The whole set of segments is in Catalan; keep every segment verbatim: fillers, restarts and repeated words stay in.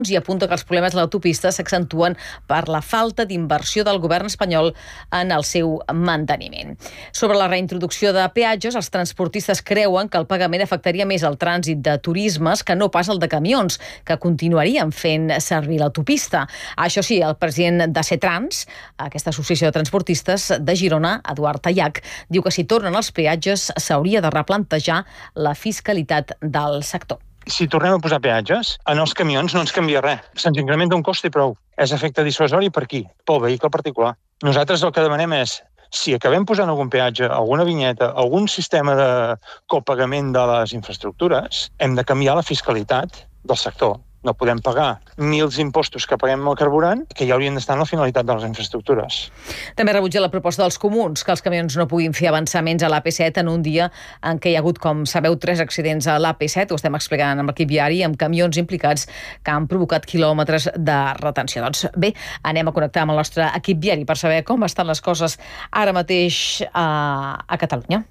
i apunta que els problemes de l'autopista s'accentuen per la falta d'inversió del govern espanyol en el seu manteniment. Sobre la reintroducció de peatges, els transportistes creuen que el pagament afectaria més el trànsit de turismes que no pas el de camions, que continuarien fent servir l'autopista. Això sí, el president de Setrans, aquesta associació de transportistes de Girona, Eduard Tayac, diu que si tornen els peatges s'hauria de replantejar la fiscalitat del sector. Si tornem a posar peatges, en els camions no ens canvia res. Se'ns incrementa un cost i prou. És efecte dissuasori per qui? Pel vehicle particular. Nosaltres el que demanem és, si acabem posant algun peatge, alguna vinyeta, algun sistema de copagament de les infraestructures, hem de canviar la fiscalitat del sector. No podem pagar mils impostos que paguem al carburant, que ja haurien d'estar en la finalitat de les infraestructures. També rebutja la proposta dels comuns, que els camions no puguin fer avançaments a l'A P set en un dia en què hi ha hagut, com sabeu, tres accidents a l'A P set, ho estem explicant amb l'equip viari, amb camions implicats que han provocat quilòmetres de retenció. Doncs bé, anem a connectar amb el nostre equip viari per saber com estan les coses ara mateix a, a Catalunya.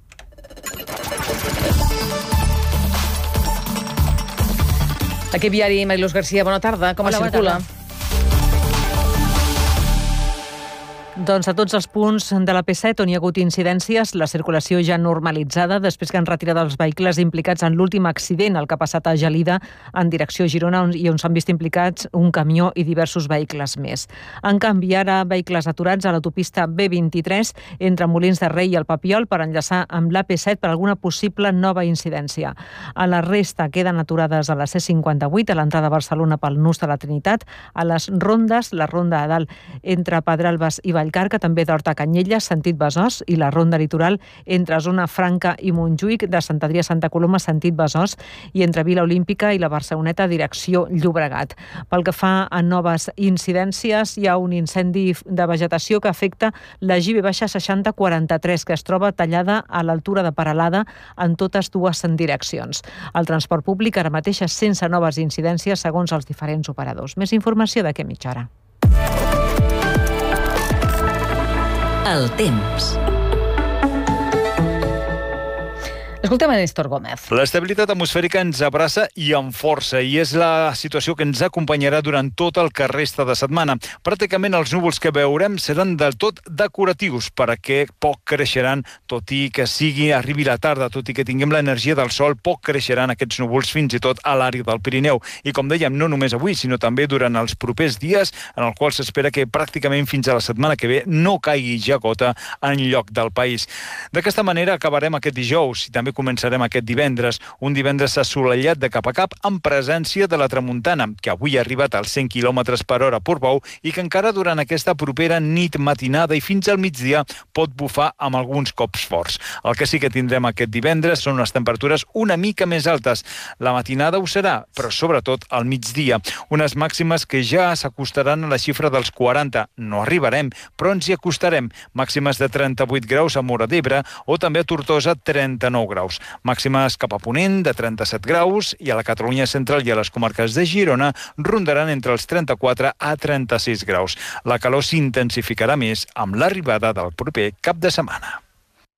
L'equip viari, Mariluz Garcia, bona tarda. Com es circula? Doncs a tots els punts de l'A P set on hi ha hagut incidències, la circulació ja normalitzada després que han retirat els vehicles implicats en l'últim accident, el que ha passat a Gelida en direcció a Girona, on, i on s'han vist implicats un camió i diversos vehicles més. En canvi, ara vehicles aturats a l'autopista B vint-i-tres entre Molins de Rei i el Papiol per enllaçar amb l'A P set per alguna possible nova incidència. A la resta queden aturades a la C cinquanta-vuit, a l'entrada a Barcelona pel Nus de la Trinitat, a les rondes, la ronda a dalt entre Pedralbes i Vallcarca, també d'Horta a Canyelles, sentit Besòs, i la ronda litoral entre Zona Franca i Montjuïc, de Sant Adrià a Santa Coloma, sentit Besòs, i entre Vila Olímpica i la Barceloneta, direcció Llobregat. Pel que fa a noves incidències, hi ha un incendi de vegetació que afecta la G B seixanta quaranta-tres, que es troba tallada a l'altura de Peralada en totes dues direccions. El transport públic ara mateix és sense noves incidències segons els diferents operadors. Més informació d'aquí a mitja hora. El temps. Escoltem a Néstor Gómez. L'estabilitat atmosfèrica ens abraça i amb força, i és la situació que ens acompanyarà durant tot el que resta de setmana. Pràcticament els núvols que veurem seran del tot decoratius, perquè poc creixeran, tot i que sigui arribi la tarda, tot i que tinguem l'energia del sol, poc creixeran aquests núvols fins i tot a l'àrea del Pirineu. I com dèiem, no només avui, sinó també durant els propers dies, en el qual s'espera que pràcticament fins a la setmana que ve no caigui ja gota en lloc del país. D'aquesta manera acabarem aquest dijous i també començarem aquest divendres, un divendres assolellat de cap a cap amb presència de la tramuntana, que avui ha arribat als cent quilòmetres per hora a Portbou i que encara durant aquesta propera nit matinada i fins al migdia pot bufar amb alguns cops forts. El que sí que tindrem aquest divendres són unes temperatures una mica més altes. La matinada ho serà, però sobretot al migdia. Unes màximes que ja s'acostaran a la xifra dels quaranta. No arribarem, però ens hi acostarem. Màximes de trenta-vuit graus a Móra d'Ebre o també a Tortosa trenta-nou graus. Màximes cap a Ponent de trenta-set graus i a la Catalunya central i a les comarques de Girona rondaran entre els trenta-quatre a trenta-sis graus. La calor s'intensificarà més amb l'arribada del proper cap de setmana.